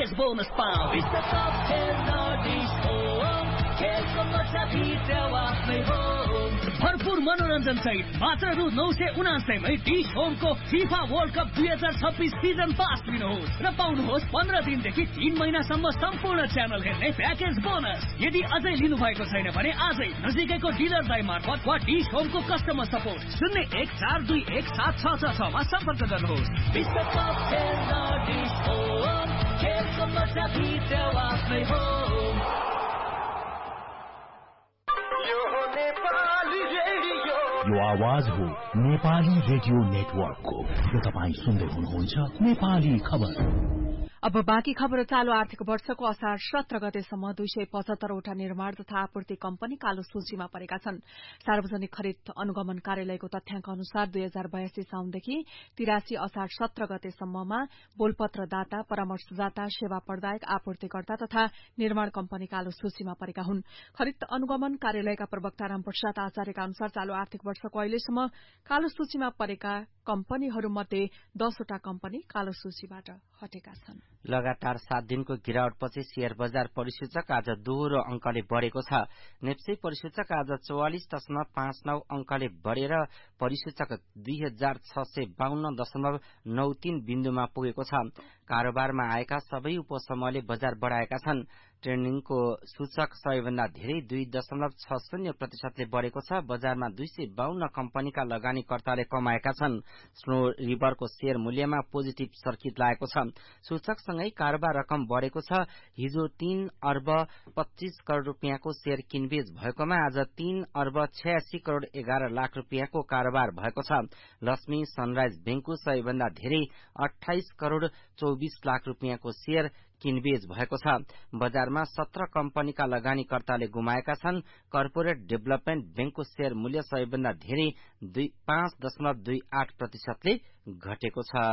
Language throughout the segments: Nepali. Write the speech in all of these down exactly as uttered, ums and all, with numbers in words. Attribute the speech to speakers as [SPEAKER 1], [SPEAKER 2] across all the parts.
[SPEAKER 1] प्याकेज बोनस पाऊ। विश्वकप खेल्न डिश होम, खेलको मजा भित्र आफ्नै होम। भरपूर मनोरञ्जन सहित मात्र रु नौ सय उनासयमै डिश होमको फिफा वर्ल्ड कप दुई हजार छब्बिस सिजन पास लिनुहोस् र पाउनुहोस् पन्ध्र दिनदेखि तीन महिनासम्म सम्पूर्ण च्यानल हेर्ने प्याकेज बोनस। यदि अझै लिनु भएको छैन भने आजै नजिकैको डिलर दाइ मार्फत वा डिश होमको कस्टमर सपोर्ट शून्य एक चार दुई एक सात छ छ छमा सम्पर्क गर्नुहोस्। विश्वकप खेल्न डिश होम, खेलको मजा भित्र आफ्नै होम।
[SPEAKER 2] यो आवाज हो नेपाली रेडियो नेटवर्कको। यो तपाईँ सुन्दै हुनुहुन्छ नेपाली खबर।
[SPEAKER 3] अब बाँकी खबर। चालू आर्थिक वर्षको असार सत्र गतेसम्म दुई सय पचहत्तरवटा निर्माण तथा आपूर्ति कम्पनी कालो सूचीमा परेका छन्। सार्वजनिक खरिद अनुगमन कार्यालयको तथ्याङ्क अनुसार दुई हजार बयासी साउनदेखि तिरासी असार सत्र गतेसम्ममा बोलपत्रदाता, परामर्शदाता, सेवा प्रदायक, आपूर्तिकर्ता तथा निर्माण कम्पनी कालो सूचीमा परेका हुन्। खरिद अनुगमन कार्यालयका प्रवक्ता रामप्रसाद आचार्यका अनुसार चालू आर्थिक वर्षको अहिलेसम्म कालो सूचीमा परेका कम्पनीहरूमध्ये दसवटा कम्पनी कालो सूचीबाट हटेका छन्।
[SPEAKER 4] लगातार सात दिनको गिरावटपछि शेयर बजार परिसूचक आज दोहोरो अंकले बढ़ेको छ। नेप्से परिसूचक आज चौवालिस दशमलव पाँच नौ अंकले बढ़ेर परिसूचक दुई हजार छ सय बाहन्न दशमलव नौ तीन बिन्दुमा पुगेको छ। कारोबारमा आएका सबै उपसमूहले बजार बढ़ाएका छन्। ट्रेडिङको सूचक सबैभन्दा धेरै दुई दशमलव छ शून्य प्रतिशतले बढ़ेको छ। बजारमा दुई सय बाहन्न कम्पनीका लगानीकर्ताले कमाएका छन्। स्नो रिभरको शेयर मूल्यमा पोजिटिभ सर्किट लागेको छ। सूचकसँगै कारोबार रकम बढ़ेको छ। हिजो तीन अर्ब पच्चीस करोड़ रुपियाँको शेयर किनबेच भएकोमा आज तीन अर्ब छयासी करोड़ एघार लाख रुपियाँको कारोबार भएको छ। लक्ष्मी सनराइज बैंकको सबैभन्दा धेरै अठाइस करोड़ चौबीस लाख रुपियाँको शेयर किनबेच भएको छ। बजारमा सत्र कम्पनीका लगानीकर्ताले गुमाएका छन्। कर्पोरेट डेभलपमेन्ट बैंकको शेयर मूल्य सबैभन्दा धेरै पाँच दशमलव दुई आठ प्रतिशतले घटेको छ।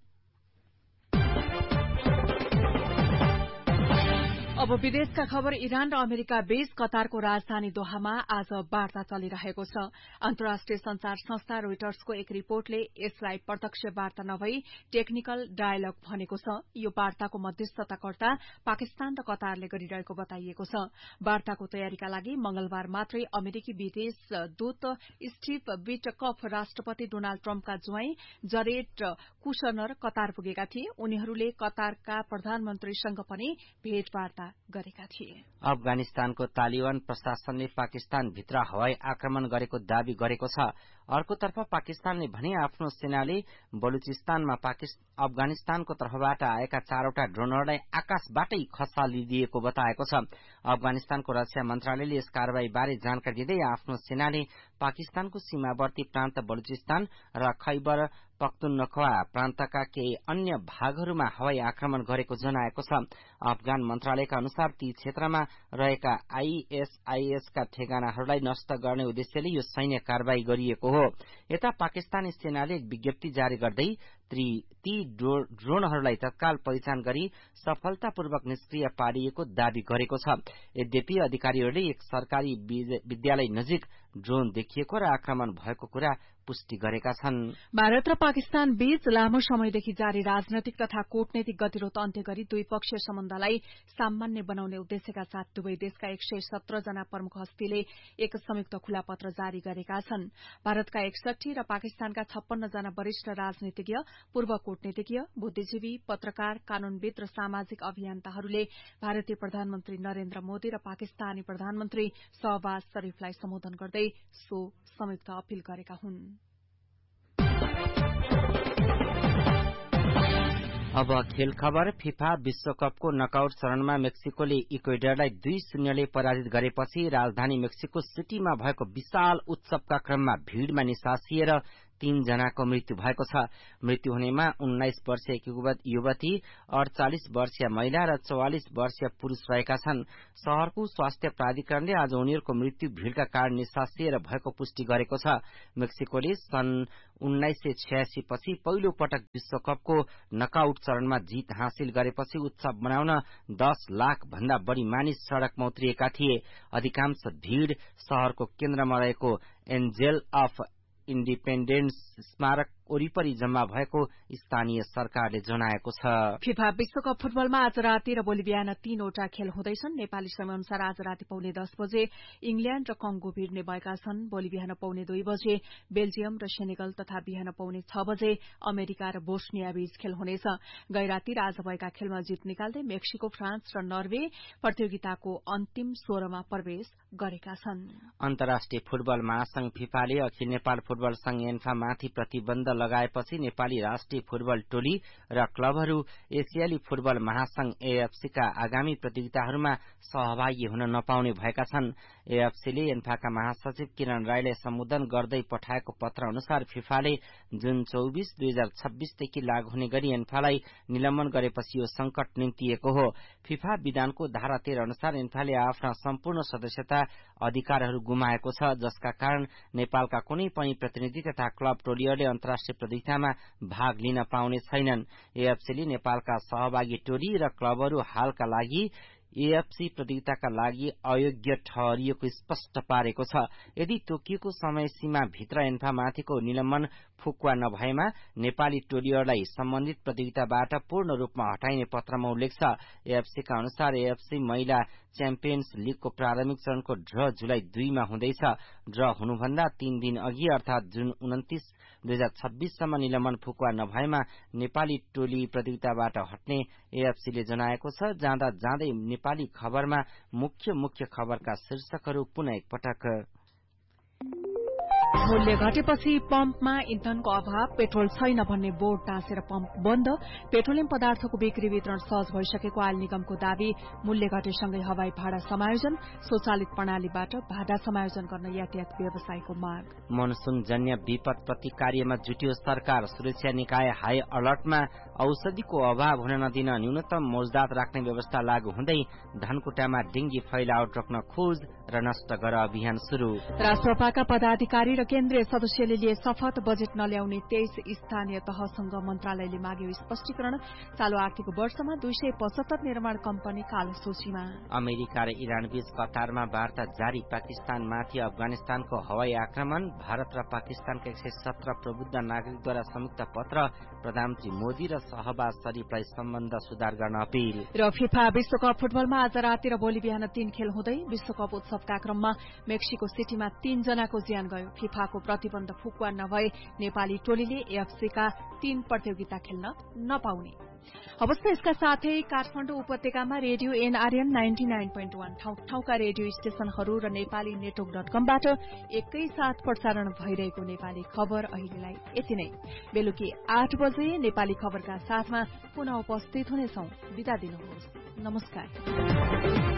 [SPEAKER 3] अब विदेशका खबर। इरान र अमेरिका बीच कतारको राजधानी दोहामा आज वार्ता चलिरहेको छ। अन्तर्राष्ट्रिय संचार संस्था रोइटर्सको एक रिपोर्टले यसलाई प्रत्यक्ष वार्ता नभई टेक्निकल डायलग भनेको छ। यो वार्ताको मध्यस्थताकर्ता पाकिस्तान र कतारले गरिरहेको बताइएको छ। वार्ताको तयारीका लागि मंगलबार मात्रै अमेरिकी विदेश दूत स्टीभ विटकफ राष्ट्रपति डोनाल्ड ट्रम्पका ज्वाइँ जरेड कुशनर कतार पुगेका थिए। उनीहरूले कतारका प्रधानमन्त्रीसँग पनि भेटवार्ता गरेका थिए।
[SPEAKER 4] अफगानिस्तानको तालिबान प्रशासनले पाकिस्तान भित्र हवाई आक्रमण गरेको दावी गरेको छ। अर्कोतर्फ पाकिस्तानले भने आफ्नो सेनाले बलुचिस्तानमा अफगानिस्तानको तर्फबाट आएका चारवटा ड्रोनहरूलाई आकाशबाटै खसालिदिएको बताएको छ। अफगानिस्तानको रक्षा मन्त्रालयले यस कारवाहीबारे जानकारी दिँदै आफ्नो सेनाले पाकिस्तानको सीमावर्ती प्रान्त बलुचिस्तान र खैबर पख्तुनख्वा प्रान्तका केही अन्य भागहरूमा हवाई आक्रमण गरेको जनाएको छ। अफगान मन्त्रालयका अनुसार ती क्षेत्रमा रहेका आईएसआईएस का ठेगानाहरूलाई नष्ट गर्ने उद्देश्यले यो सैन्य कारवाही गरिएको हो। यता पाकिस्तानी सेनाले विज्ञप्ति जारी गर्दै ती ड्रोनहरूलाई तत्काल पहिचान गरी सफलतापूर्वक निष्क्रिय पारिएको दावी गरेको छ। यद्यपि अधिकारीहरूले एक सरकारी विद्यालय नजिक ड्रोन देखिएको र आक्रमण भएको कुरा पुष्टि गरेका छन्।
[SPEAKER 3] भारत र पाकिस्तान बीच लामो समयदेखि जारी राजनैतिक तथा कूटनैतिक गतिरोध अन्त्य गरी द्विपक्षीय सम्बन्धलाई सामान्य बनाउने उद्देश्यका साथ दुवै देशका एक सय सत्र जना प्रमुख हस्तीले एक संयुक्त खुला पत्र जारी गरेका छन्। भारतका एकसठी र पाकिस्तानका छप्पन्न जना वरिष्ठ राजनीतिज्ञ, पूर्व कूटनीतिज्ञ, बुद्धिजीवी, पत्रकार, कानूनविद र सामाजिक अभियन्ताहरूले भारतीय प्रधानमन्त्री नरेन्द्र मोदी र पाकिस्तानी प्रधानमन्त्री शहबाज शरीफलाई सम्बोधन गर्दै सो संयुक्त अपील गरेका हुन्।
[SPEAKER 4] अब खेल खबर। फिफा विश्वकपको नकआउट चरणमा मेक्सिकोले इक्वेडरलाई दुई शून्यले पराजित गरेपछि राजधानी मेक्सिको सिटीमा भएको विशाल उत्सवका क्रममा भीड़मा निसासिएर तीन जनाको मृत्यु भएको छ। मृत्यु हुनेमा उन्नाइस वर्षीय युवती, अड़चालिस वर्षीय महिला र चौवालिस वर्षीय पुरूष रहेका छन्। शहरको स्वास्थ्य प्राधिकरणले आज उनीहरूको मृत्यु भीड़का कारण निसासिएर भएको पुष्टि गरेको छ। मेक्सिकोले सन् उन्नाइस सय छयासी पछि पहिलो पटक विश्वकपको नकआउट चरणमा जीत हासिल गरेपछि उत्सव मनाउन दस लाख भन्दा बढ़ी मानिस सड़कमा उत्रिएका थिए। अधिकांश भीड़ शहरको केन्द्रमा रहेको एन्जेल अफ इन्डिपेन्डेन्स स्मारक वरिपरि जम्मा भएको स्थानीय सरकारले जनाएको छ।
[SPEAKER 3] फिफा विश्वकप फुटबलमा आज राति र भोलि बिहान तीनवटा खेल हुँदैछन्। नेपाली समयअनुसार आज राति पौने दस बजे इंग्ल्याण्ड र कंगो भिड्ने भएका छन्। भोलि बिहान पौने दुई बजे बेल्जियम र सेनेगल तथा बिहान पौने छ बजे अमेरिका र बोस्निया बीच खेल हुनेछ। गैराती र आज भएका खेलमा जित निकाल्दै मेक्सिको, फ्रान्स र नर्वे प्रतियोगिताको अन्तिम सोह्रमा प्रवेश गरेका छन्।
[SPEAKER 4] अन्तर्राष्ट्रिय फुटबल महासंघ फिफाले अखिल नेपाल फुटबल संघ एन्फामाथि प्रतिबन्ध लगाएपछि नेपाली राष्ट्रिय फुटबल टोली र क्लबहरू एसियाली फुटबल महासंघ एएफसीका आगामी प्रतियोगिताहरूमा सहभागी हुन नपाउने भएका छन्। एएफसीले एन्फाका महासचिव किरण राईलाई सम्बोधन गर्दै पठाएको पत्र अनुसार फिफाले जुन चौबीस दुई हजार छब्बीसदेखि लागू हुने गरी एन्फालाई निलम्बन गरेपछि यो संकट निम्तिएको हो। फिफा विधानको धारा तेह्र अनुसार एन्फाले आफ्ना सम्पूर्ण सदस्यता अधिकारहरू गुमाएको छ, जसका कारण नेपालका कुनै पनि प्रतिनिधि तथा क्लब टोलीहरूले अन्तर्राष्ट्रिय प्रतियोगितामा भाग लिन पाउने छैनन्। एएफसीले नेपालका सहभागी टोली र क्लबहरू हालका लागि एएफसी प्रतियोगिताका लागि अयोग्य ठहरिएको स्पष्ट पारेको छ। यदि तोकिएको समय सीमा भित्र एन्फामाथिको निलम्बन फुकुवा नभएमा नेपाली टोलीहरूलाई सम्बन्धित प्रतियोगिताबाट पूर्ण रूपमा हटाइने पत्रमा उल्लेख छ। एएफसीका अनुसार एएफसी महिला च्याम्पियन्स लीगको प्रारम्भिक चरणको ड्र जुलाई दुईमा हुँदैछ। ड्र हुनुभन्दा तीन दिन अघि अर्थात जुन उन्तिस दुई हजार छब्बीससम्म निलम्बन फुकुवा नभएमा नेपाली टोली प्रतियोगिताबाट हट्ने एएफसीले जनाएको छ। जाँदा जाँदै नेपाली खबरमा मुख्य मुख्य खबरका शीर्षकहरू पुनः एकपटक।
[SPEAKER 3] मूल्य घटेपछि पम्पमा इन्धनको अभाव, पेट्रोल छैन भन्ने बोर्ड टाँसेर पम्प बन्द, पेट्रोलियम पदार्थको बिक्री वितरण सहज भइसकेको आयल निगमको दावी, मूल्य घटेसँगै हवाई भाडा समायोजन, स्वचालित प्रणालीबाट भाडा समायोजन गर्न यातायात व्यवसायको माग।
[SPEAKER 4] मनसून जन्य विपद प्रति कार्यमा जुट्यो सरकार, सुरक्षा निकाय हाई अलर्टमा, औषधिको अभाव हुन नदिन न्यूनतम मौजदात राख्ने व्यवस्था लागू हुँदै धनकुटामा डेंगी फैलावट रोक्न खोज र नष्ट गर अभियान शुरू।
[SPEAKER 3] राष्ट्रपाका पदाधिकारी र केन्द्रीय सदस्यले लिए शपथ, बजेट नल्याउने तेइस स्थानीय तहसँग मन्त्रालयले माग्यो स्पष्टीकरण। चालू आर्थिक वर्षमा दुई सय पचहत्तर निर्माण कम्पनी कालो सूचीमा।
[SPEAKER 4] अमेरिका र इरान बीच कतारमा वार्ता जारी, पाकिस्तानमाथि अफगानिस्तानको हवाई आक्रमण, भारत र पाकिस्तानका एक सय सत्र प्रबुद्ध नागरिकद्वारा संयुक्त पत्र, प्रधानमन्त्री मोदी र शहबाज शरीफलाई सम्बन्ध सुधार गर्न अपील।
[SPEAKER 3] र फिफा विश्वकप फुटबलमा आज राति र भोलि बिहान तीन खेल हुँदै विश्वकप उत्सवका क्रममा मेक्सिको सिटीमा तीन जनाको ज्यान गयो। फिफाको प्रतिबन्ध फुकुवा नभए नेपाली टोलीले एएफसीका तीन प्रतियोगिता खेल्न नपाउने। अवश्य यसका साथै काठमाडौँ उपत्यकामा radio NRN ninety nine point one ठाउँ ठाउँका रेडियो स्टेशनहरू र नेपाली नेटवर्क डट कमबाट एकैसाथ प्रसारण भइरहेको नेपाली खबर अहिलेलाई यति नै। बेलुकी आठ बजे नेपाली खबरका साथमा पुनः उपस्थित हुनेछौं। बिदा दिनुहोस्। नमस्कार।